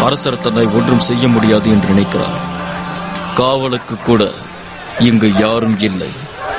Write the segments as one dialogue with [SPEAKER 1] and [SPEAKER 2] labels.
[SPEAKER 1] அரசர் தன்னை ஒன்றும் செய்ய முடியாது என்று நினைக்கிறார். காவலுக்கு கூட இங்கு யாரும் இல்லை.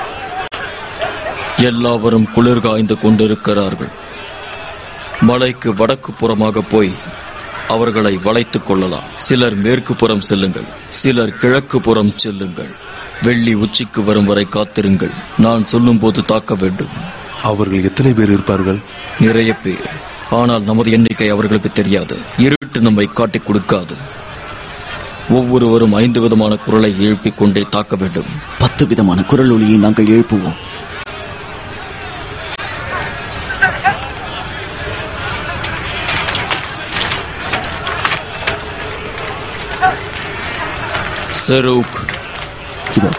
[SPEAKER 1] எல்லாவரும் குளிர் காய்ந்து கொண்டிருக்கிறார்கள். மலைக்கு வடக்கு புறமாக போய் அவர்களை வளைத்துக் கொள்ளலாம். சிலர் மேற்கு புறம் செல்லுங்கள், சிலர் கிழக்கு புறம் செல்லுங்கள். வெள்ளி உச்சிக்கு வரும் வரை காத்திருங்கள். நான் சொல்லும் போது தாக்க வேண்டும்.
[SPEAKER 2] அவர்கள் எத்தனை பேர் இருப்பார்கள்?
[SPEAKER 1] நிறைய பேர். ஆனால் நமது எண்ணிக்கை அவர்களுக்கு தெரியாது. இருட்டு நம்மை காட்டிக் கொடுக்காது. ஒவ்வொருவரும் 5 விதமான குரலை எழுப்பிக் கொண்டே தாக்க வேண்டும்.
[SPEAKER 3] 10 விதமான குரல் ஒலியை நாங்கள் எழுப்புவோம்.
[SPEAKER 1] செரூக்,
[SPEAKER 3] இதோ.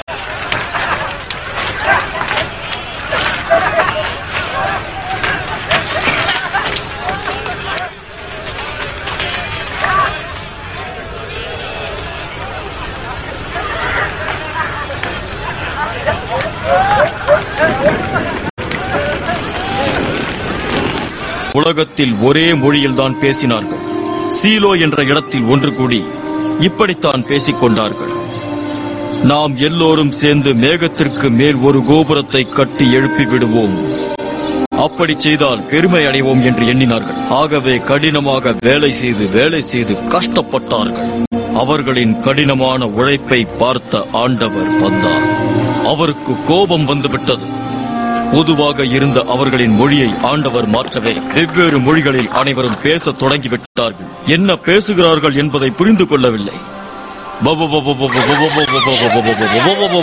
[SPEAKER 1] உலகத்தில் ஒரே மொழியில்தான் பேசினார்கள். சீலோ என்ற இடத்தில் ஒன்று கூடி இப்படித்தான் பேசிக் கொண்டார்கள். நாம் எல்லோரும் சேர்ந்து மேகத்திற்கு மேல் ஒரு கோபுரத்தை கட்டி எழுப்பி விடுவோம். அப்படி செய்தால் பெருமை அடைவோம் என்று எண்ணினார்கள். ஆகவே கடினமாக வேலை செய்து கஷ்டப்பட்டார்கள். அவர்களின் கடினமான உழைப்பை பார்த்த ஆண்டவர் வந்தார். அவருக்கு கோபம் வந்துவிட்டது. பொதுவாக இருந்த அவர்களின் மொழியை ஆண்டவர் மாற்றவே வெவ்வேறு மொழிகளில் அனைவரும் பேசத் தொடங்கிவிட்டார்கள். என்ன பேசுகிறார்கள் என்பதை புரிந்து கொள்ளவில்லை.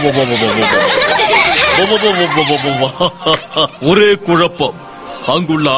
[SPEAKER 1] ஒரே குழப்பம். அங்குள்ள